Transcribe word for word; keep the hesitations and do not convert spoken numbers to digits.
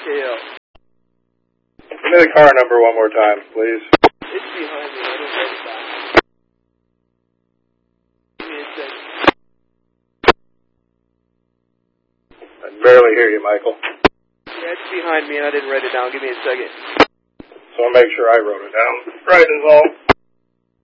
L. Give me the car number one more time, please. It's behind me. I didn't write it down. Give me a second. I can barely hear you, Michael. Yeah, it's behind me, and I didn't write it down. Give me a second. So I'll make sure I wrote it down. Right is all.